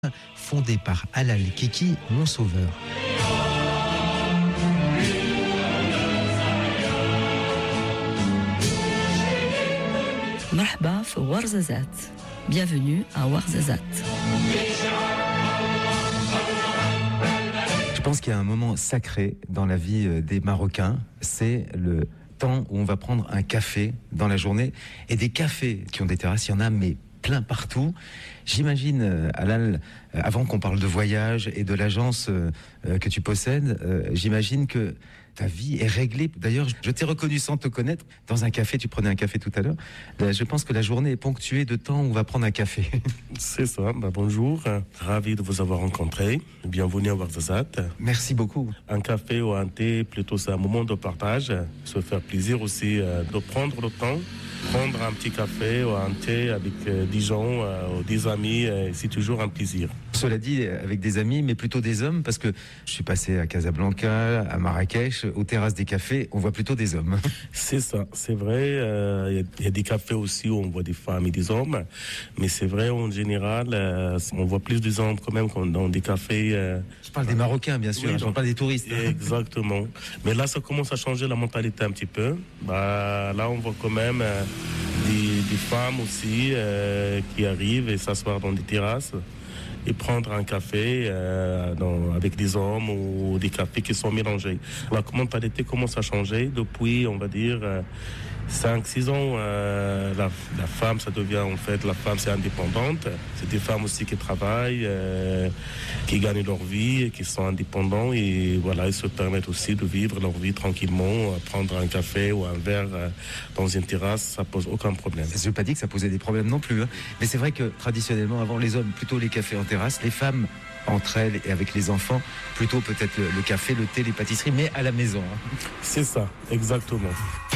fondée par Halal Kiki, mon sauveur. مرحبا في ورزازات. Bienvenue à Ouarzazate. Je pense qu'il y a un moment sacré dans la vie des Marocains, c'est le temps où on va prendre un café dans la journée. Et des cafés qui ont des terrasses, il y en a mais plein partout. J'imagine, Halal, avant qu'on parle de voyage et de l'agence que tu possèdes, j'imagine que ta vie est réglée. D'ailleurs, je t'ai reconnu sans te connaître. Dans un café, tu prenais un café tout à l'heure. Je pense que la journée est ponctuée de temps où on va prendre un café. C'est ça. Bonjour. Ravi de vous avoir rencontré. Bienvenue à Ouarzazate. Merci beaucoup. Un café ou un thé, plutôt c'est un moment de partage. Se faire plaisir aussi de prendre le temps. Prendre un petit café ou un thé avec 10 gens ou 10 amis, c'est toujours un plaisir. Cela dit, avec des amis, mais plutôt des hommes, parce que je suis passé à Casablanca, à Marrakech, aux terrasses des cafés, on voit plutôt des hommes. C'est ça, c'est vrai. Il y a des cafés aussi où on voit des femmes et des hommes, mais c'est vrai, en général, on voit plus des hommes quand même dans des cafés. Je parle des Marocains, bien sûr, oui, je ne parle pas des touristes. Exactement. Mais là, ça commence à changer la mentalité un petit peu. Là, on voit quand même des femmes aussi qui arrivent et s'asseoir dans des terrasses et prendre un café avec des hommes ou des cafés qui sont mélangés. La mentalité commence à changer depuis, on va dire, 5-6 ans. La femme, ça devient en fait, la femme c'est indépendante. C'est des femmes aussi qui travaillent, qui gagnent leur vie, et qui sont indépendants et voilà, ils se permettent aussi de vivre leur vie tranquillement, prendre un café ou un verre dans une terrasse, ça pose aucun problème. Je n'ai pas dit que ça posait des problèmes non plus, hein. Mais c'est vrai que traditionnellement, avant les hommes, plutôt les cafés en terrasse, les femmes entre elles et avec les enfants, plutôt peut-être le café, le thé, les pâtisseries, mais à la maison, hein. C'est ça, exactement.